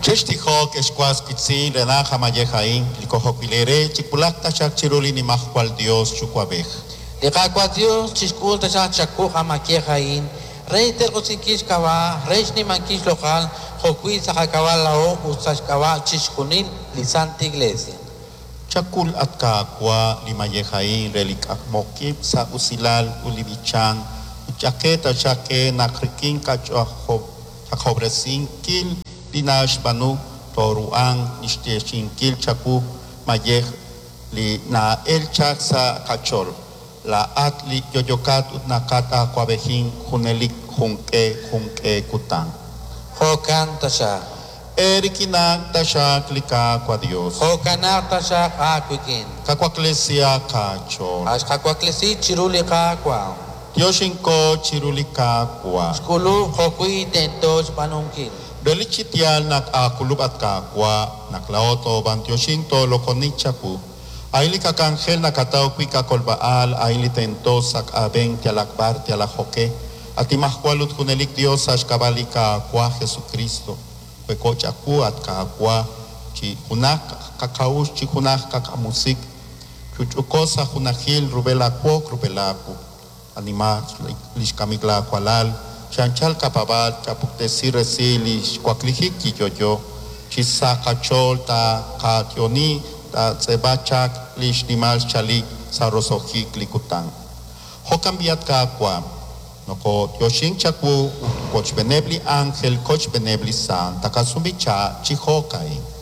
Chestihok esquas pitzin renaja mayejain, licojoquilere, chipulak tachak chiruli ni majual Dios chucuabej. Liqaqua Dios chiskul tachak chakuj amaquiejain, rey terqosikish kawa, rey ni mankish local, jocuí sajakawa lao, usachkawa chiskunil, lisanta iglesia. Chakul at kakwa limayejain relikak mokip sa usilal ulibichan, uchaketa chake nakrikin kachobresin kil dinash banu toruang nishteshin kil chaku mayej li na el chak sa kachol la atli yoyokat utnakata kwabejin junelik junke kutang. Jokan tasha. Erikinak tasha klika kwa Dios. Jokanak tasha akuikin. Kakwa klesia kachol. As kakwa klesi chiruli kakwa. Dioshinko chirulika kwa. Skulu jokui tentos panungkin. Delichitial nak akulub at kakwa naklaoto bantioshinto lokonichapu. Aili kakangel nakataw kwika kolbaal aili tento sak abeng tialakbar tialajoke. Atimahkualut kunelik Dios ashkabalika kwa Jesucristo. Pekochaku at kakwa chi kunak kakaush chi kunak kakamusik. Chuchukosa kunakil rubela kwok rubelaku. Anima lishkamikla kwalal. Chanchal kapabal chapukte siresili kwaklijik kiyoyo. Chisa kachol ta kationi ta sebachak lishnimal chalik sarosojik likutang. Hokambiat kakwa. Noko Yoshin chaku coach benebli ángel coach benebli san takasumbicha chihokai.